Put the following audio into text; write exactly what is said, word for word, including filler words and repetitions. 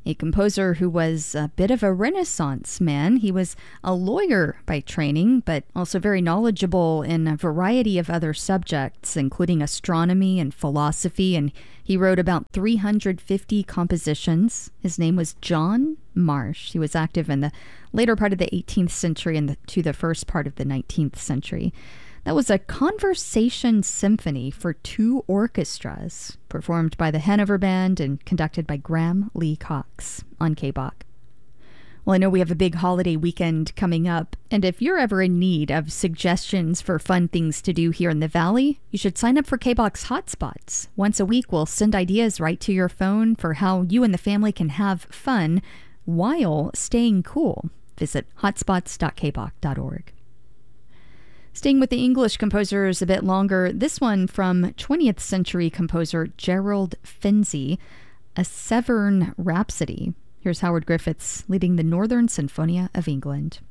a composer who was a bit of a Renaissance man. He was a lawyer by training, but also very knowledgeable in a variety of other subjects, including astronomy and philosophy, and he wrote about three hundred fifty compositions. His name was John Marsh. He was active in the later part of the eighteenth century and the, to the first part of the nineteenth century. That was a conversation symphony for two orchestras, performed by the Hanover Band and conducted by Graham Lee Cox on K B O C. Well, I know we have a big holiday weekend coming up, and if you're ever in need of suggestions for fun things to do here in the Valley, you should sign up for K B O X Hotspots. Once a week, we'll send ideas right to your phone for how you and the family can have fun while staying cool. Visit hotspots dot k b o c dot org. Staying with the English composers a bit longer, this one from twentieth century composer Gerald Finzi, A Severn Rhapsody. Here's Howard Griffiths leading the Northern Sinfonia of England.